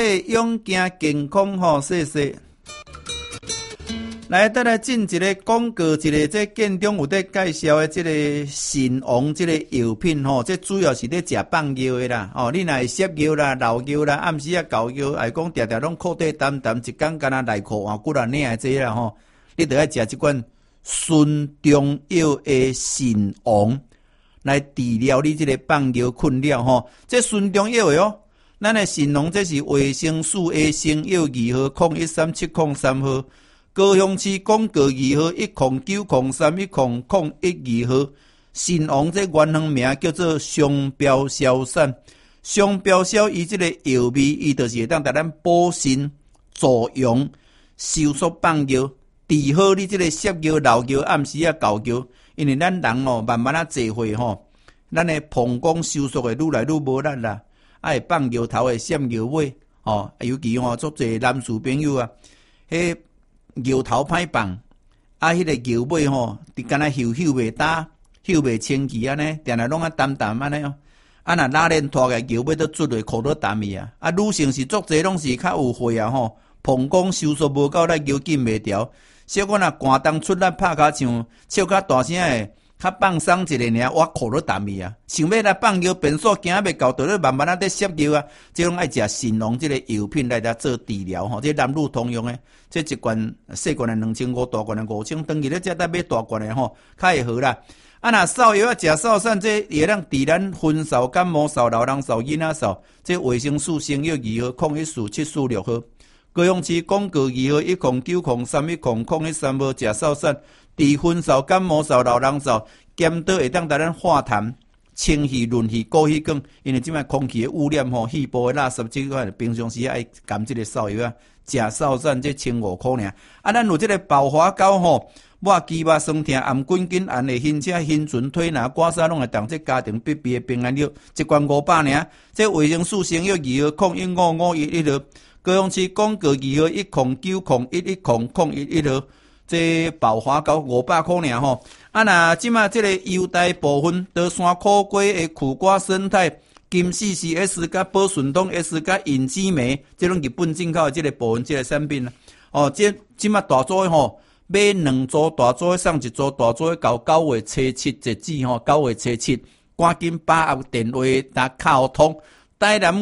勇健健康吼，谢谢。来，再来进一个广告，一个这建中有在介绍的这个神王这个药品吼，这主要是咧食放药的啦。哦，你若会摄药啦、老药啦、暗时啊搞药，还讲常常拢裤底澹澹，一工干那内裤换骨啊领的这啦吼，你得要食这款孙中药的神王来治疗你这个放药困扰吼。这孙中药的哦，咱的神王这是维生素 A 生药2号013703号。高雄市广告2号10903100112号，神王这原行名叫做双标消散。双标消伊这个药味，伊就是会当带咱补肾助阳、收缩放药，治好你这个摄药、老药、暗时啊搞药。因为咱人哦，慢慢啊坐会吼，咱的膀胱收缩会愈来愈无力啦，爱放药头会闪药尾哦，尤其吼足侪男士朋友啊，迄药头歹放，啊，迄个药尾吼，伫敢若嗅袂打，嗅袂清气安尼，定定拢啊澹澹安尼哦。啊，若拉链拖个药尾都出来，裤都澹去啊。啊，女性是足侪拢是较有血啊吼，膀胱收缩无够力，腰紧袂调。小可若寒冬出力拍骹唱，笑较大声诶，较放松一下尔，我裤都澹去啊。想要来放药变数，行袂到，就咧慢慢啊在摄药啊。即拢爱食神农即个药品来来做治疗吼，即男女通用诶。这一罐细罐的2500，大罐的5000，当日咧才得买大罐的吼，较会好啦。啊，若扫药啊，食扫散，这会让治咱昏扫、感冒扫、老人扫、囡仔扫。这维生素生药2号014746号，高雄市广告2号10903100113号，食扫散，治昏扫、感冒扫、老人扫，减倒会当带咱化痰、清气、润气、过气管。因为即摆空气的污染吼，气部的垃圾这块，平常时爱含这个扫药啊。食扫散这1500块尔，啊，咱有这个爆花膏吼，我肌肉酸痛、暗滚滚、暗的晕车、晕船、腿拿、刮痧拢会当这家庭必备的平安药，一罐500尔。这维生素生药2号015511号，高雄市广告2号10901100111号，这爆花膏500块尔吼。啊，若即马这个优待部分，刀山苦瓜的苦瓜生态。金 CCS 甲宝顺通 S 甲银枝梅，这种日本进口的这个部分这个产品啦。哦，即马大组的吼，买2组大组的送1组大组的到9月7截止吼，9月7，赶紧把握电话打卡通，台南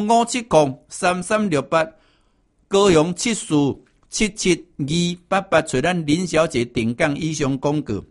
5703368，高雄74772888，找咱林小姐定岗以上广告。